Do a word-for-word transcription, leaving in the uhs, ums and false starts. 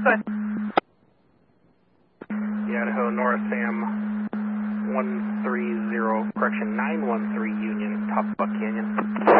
Good. Idaho North Sam one three zero, correction nine one three Union, top Buck Canyon.